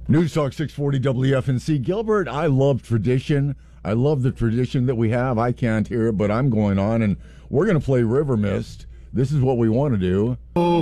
News Talk 640 WFNC. Gilbert, I love tradition. I love the tradition that we have. I can't hear it, but I'm going on, and we're going to play River Mist. This is what we want to do.